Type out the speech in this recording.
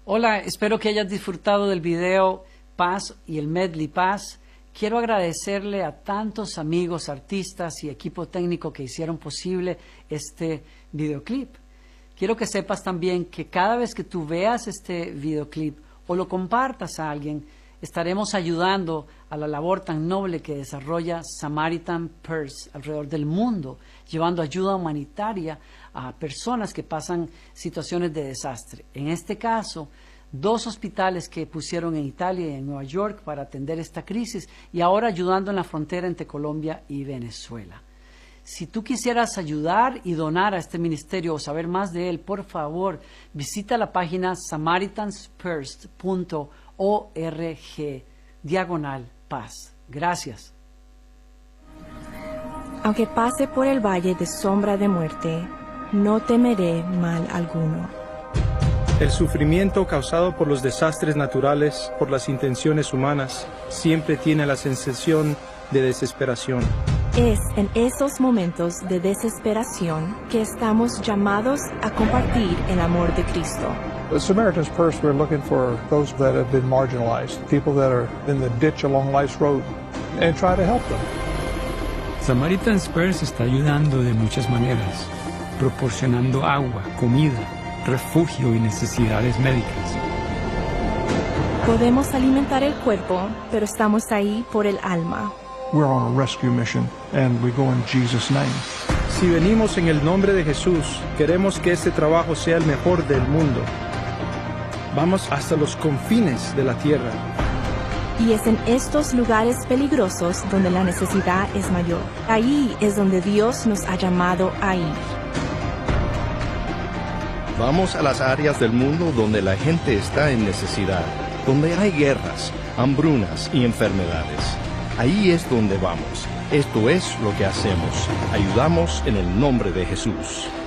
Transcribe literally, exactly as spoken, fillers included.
Hola, espero que hayas disfrutado del video Paz y el medley Paz. Quiero agradecerle a tantos amigos, artistas y equipo técnico que hicieron posible este videoclip. Quiero que sepas también que cada vez que tú veas este videoclip o lo compartas a alguien, estaremos ayudando a la labor tan noble que desarrolla Samaritan Purse alrededor del mundo, llevando ayuda humanitaria a personas que pasan situaciones de desastre. En este caso, dos hospitales que pusieron en Italia y en Nueva York para atender esta crisis y ahora ayudando en la frontera entre Colombia y Venezuela. Si tú quisieras ayudar y donar a este ministerio o saber más de él, por favor, visita la página samaritans purse punto org diagonal paz. Gracias. Aunque pase por el valle de sombra de muerte, no temeré mal alguno. El sufrimiento causado por los desastres naturales, por las intenciones humanas, siempre tiene la sensación de desesperación. Es en esos momentos de desesperación que estamos llamados a compartir el amor de Cristo. The Samaritan's Purse, we're looking for those that have been marginalized, people that are in the ditch along life's road, and try to help them. Samaritan's Purse está ayudando de muchas maneras, proporcionando agua, comida, refugio y necesidades médicas. Podemos alimentar el cuerpo, pero estamos ahí por el alma. We're on a rescue mission, and we go in Jesus' name. Si venimos en el nombre de Jesús, queremos que este trabajo sea el mejor del mundo. Vamos hasta los confines de la tierra. Y es en estos lugares peligrosos donde la necesidad es mayor. Ahí es donde Dios nos ha llamado a ir. Vamos a las áreas del mundo donde la gente está en necesidad, donde hay guerras, hambrunas y enfermedades. Ahí es donde vamos. Esto es lo que hacemos. Ayudamos en el nombre de Jesús.